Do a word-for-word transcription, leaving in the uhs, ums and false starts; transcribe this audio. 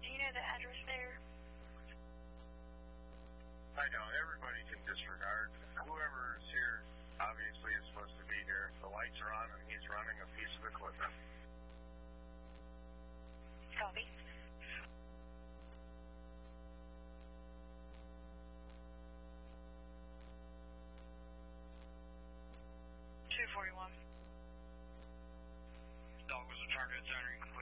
Do you know the address there? I know, everybody can disregard. Whoever is here obviously is supposed to be here. The lights are on and he's running a piece of equipment. Copy. two forty-one. Dog was a target, Henry.